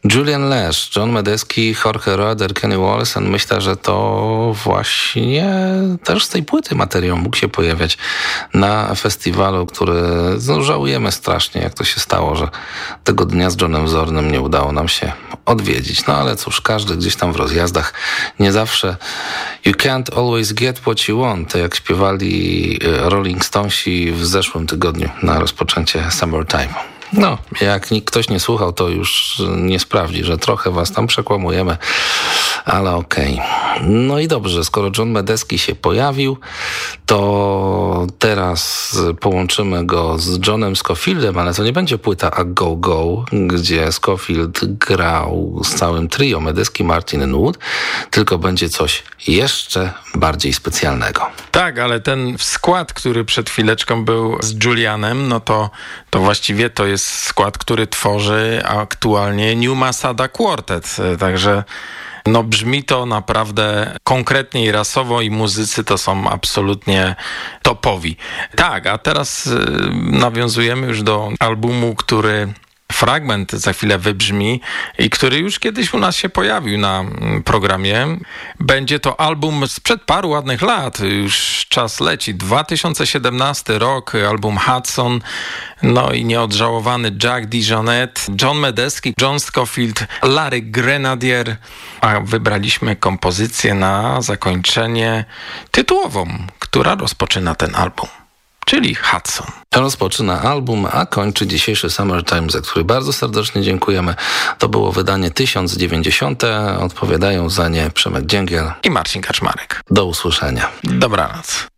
Julian Lesch, John Medeski, Jorge Roeder, Kenny Wollesen. Myślę, że to właśnie też z tej płyty materiał mógł się pojawiać na festiwalu, który żałujemy strasznie, jak to się stało, że tego dnia z Johnem Zornem nie udało nam się odwiedzić. No ale cóż, każdy gdzieś tam w rozjazdach nie zawsze you can't always get what you want, jak śpiewali Rolling Stonesi w zeszłym tygodniu na rozpoczęcie Summertime. No, jak ktoś nie słuchał, to już nie sprawdzi, że trochę was tam przekłamujemy, ale okej. No i dobrze, skoro John Medeski się pojawił, to teraz połączymy go z Johnem Scofieldem, ale to nie będzie płyta A Go Go, gdzie Scofield grał z całym trio Medeski, Martin and Wood, tylko będzie coś jeszcze bardziej specjalnego. Tak, ale ten skład, który przed chwileczką był z Julianem, no to właściwie to jest skład, który tworzy aktualnie New Masada Quartet, także no brzmi to naprawdę konkretnie i rasowo i muzycy to są absolutnie topowi. Tak, a teraz nawiązujemy już do albumu, który fragment za chwilę wybrzmi i który już kiedyś u nas się pojawił na programie. Będzie to album sprzed paru ładnych lat, już czas leci. 2017 rok, album Hudson, no i nieodżałowany Jack DeJohnette, John Medeski, John Scofield, Larry Grenadier, a wybraliśmy kompozycję na zakończenie tytułową, która rozpoczyna ten album, czyli Hudson. Rozpoczyna album, a kończy dzisiejszy Summertime, za który bardzo serdecznie dziękujemy. To było wydanie 1090. Odpowiadają za nie Przemek Dzięgiel i Marcin Kaczmarek. Do usłyszenia. Dobranoc.